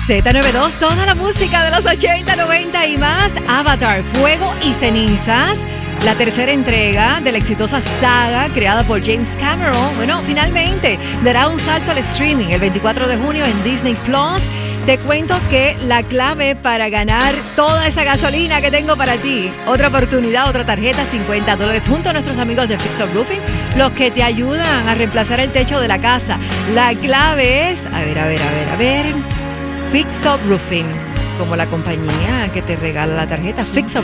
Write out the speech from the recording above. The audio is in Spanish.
Z92, toda la música de los 80, 90 y más. Avatar, Fuego y Cenizas. La tercera entrega de la exitosa saga creada por James Cameron. Bueno, finalmente dará un salto al streaming el 24 de junio en Disney Plus. Te cuento que la clave para ganar toda esa gasolina que tengo para ti, otra oportunidad, otra tarjeta, $50, junto a nuestros amigos de Fix Up Roofing, los que te ayudan a reemplazar el techo de la casa. La clave es, a ver, Fix Up Roofing, como la compañía que te regala la tarjeta Fix Up